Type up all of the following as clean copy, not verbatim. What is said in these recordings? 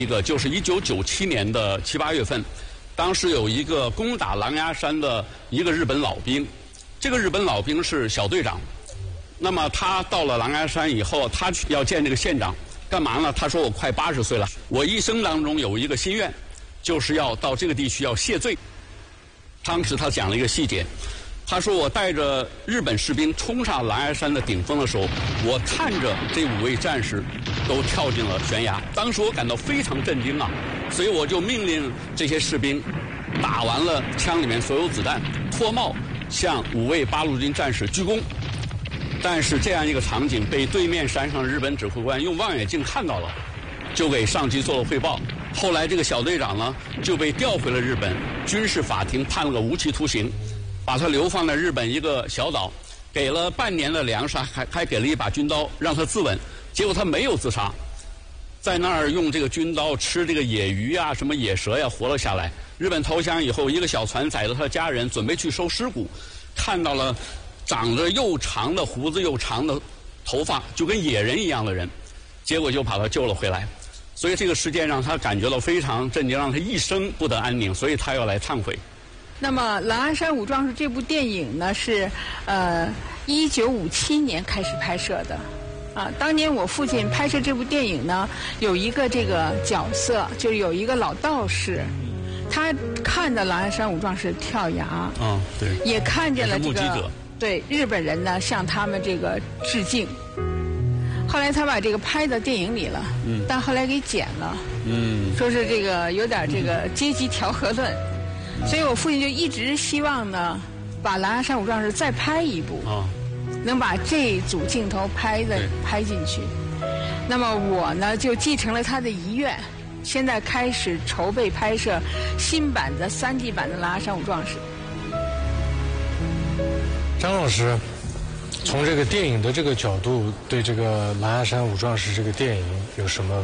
一个就是1997年的7、8月份，当时有一个攻打狼牙山的一个日本老兵，这个日本老兵是小队长。那么他到了狼牙山以后，他要见这个县长，干嘛呢？他说我快80岁了，我一生当中有一个心愿，就是要到这个地区要谢罪。当时他讲了一个细节，他说我带着日本士兵冲上狼牙山的顶峰的时候，我看着这5位战士都跳进了悬崖，当时我感到非常震惊啊，所以我就命令这些士兵打完了枪里面所有子弹，脱帽向5位八路军战士鞠躬。但是这样一个场景被对面山上的日本指挥官用望远镜看到了，就给上级做了汇报。后来这个小队长呢就被调回了日本军事法庭，判了个无期徒刑，把他流放在日本一个小岛，给了半年的粮食，还给了一把军刀让他自刎。结果他没有自杀，在那儿用这个军刀吃这个野鱼啊、什么野蛇呀，活了下来。日本投降以后，一个小船载着他的家人准备去收尸骨，看到了长着又长的胡子又长的头发，就跟野人一样的人，结果就把他救了回来。所以这个事件让他感觉到非常震惊，让他一生不得安宁，所以他要来忏悔。 那么《狼牙山五壮士》这部电影呢，是1957年开始拍摄的。当年我父亲拍摄这部电影呢，有一个这个角色，就是有一个老道士，他看到狼牙山五壮士跳崖， 对， 也看见了这个目击者， 对日本人呢向他们这个致敬。后来他把这个拍到电影里了，但后来给剪了，说是这个有点这个阶级调和论，所以我父亲就一直希望呢，把《狼牙山五壮士》再拍一部，能把这组镜头拍进去。那么我呢就继承了他的遗愿，现在开始筹备拍摄新版的3D 版的《狼牙山五壮士》。 张老师，从这个电影的这个角度，对这个《狼牙山五壮士》这个电影有什么？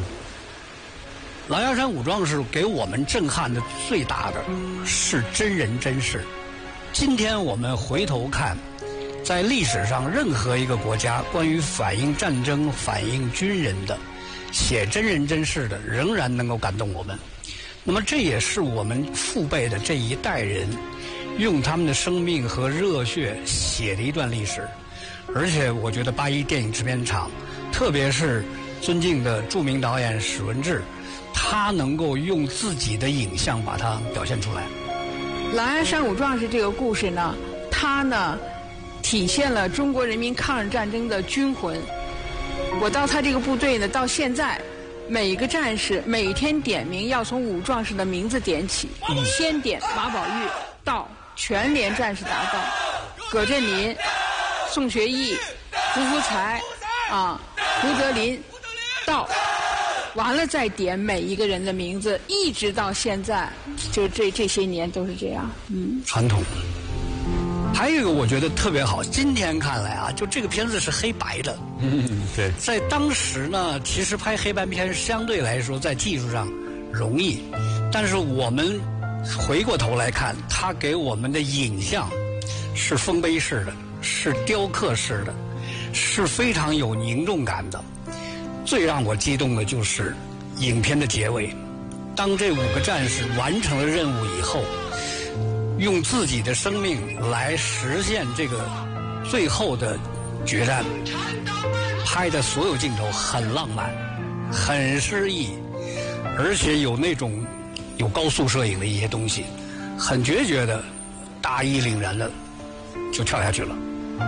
《狼牙山五壮士》给我们震撼的最大的是真人真事。今天我们回头看，在历史上任何一个国家关于反映战争、反映军人的、写真人真事的，仍然能够感动我们。那么这也是我们父辈的这一代人用他们的生命和热血写的一段历史。而且我觉得81电影制片厂，特别是尊敬的著名导演史文志，他能够用自己的影像把它表现出来。 狼牙山五壮士这个故事呢，它呢体现了中国人民抗日战争的军魂。我到他这个部队呢，到现在每个战士每天点名要从五壮士的名字点起，先点马宝玉到全连战士达到葛振林、宋学义、胡福才胡德林到，完了再点每一个人的名字，一直到现在，就这些年都是这样。 传统。还有一个我觉得特别好，今天看来啊，就这个片子是黑白的。 对。 在当时呢，其实拍黑白片相对来说在技术上容易，但是我们回过头来看，它给我们的影像是丰碑式的，是雕刻式的，是非常有凝重感的。最让我激动的就是影片的结尾，当这5个战士完成了任务以后，用自己的生命来实现这个最后的决战，拍的所有镜头很浪漫，很诗意，而且有那种有高速摄影的一些东西，很决绝的大义凛然的就跳下去了。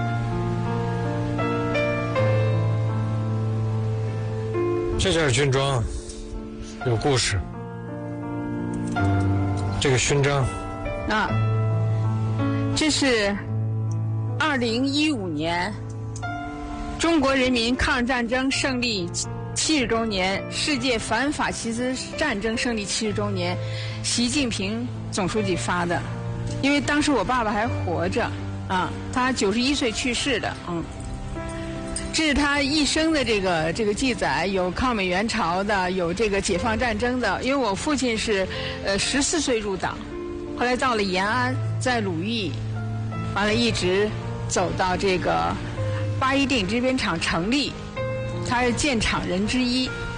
这件军装有故事，这个勋章这是2015年中国人民抗日战争胜利70周年，世界反法西斯战争胜利70周年，习近平总书记发的。因为当时我爸爸还活着他91岁去世的。这是他一生的这个记载，有抗美援朝的，有这个解放战争的。因为我父亲是14岁入党，后来到了延安，在鲁豫，完了一直走到这个81电影制片厂成立，他是建厂人之一。